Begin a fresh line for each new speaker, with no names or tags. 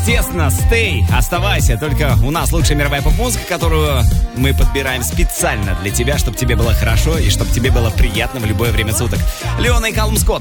естественно, stay, оставайся. Только у нас лучшая мировая поп-музыка, которую мы подбираем специально для тебя, чтобы тебе было хорошо и чтобы тебе было приятно в любое время суток. Леона и Калум Скотт.